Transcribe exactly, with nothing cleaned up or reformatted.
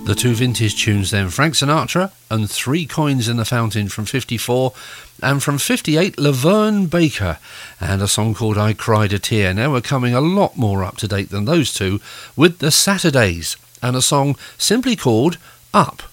The two vintage tunes then, Frank Sinatra and Three Coins in the Fountain from fifty-four, and from fifty-eight, Laverne Baker and a song called I Cried a Tear. Now we're coming a lot more up to date than those two with the Saturdays and a song simply called Up.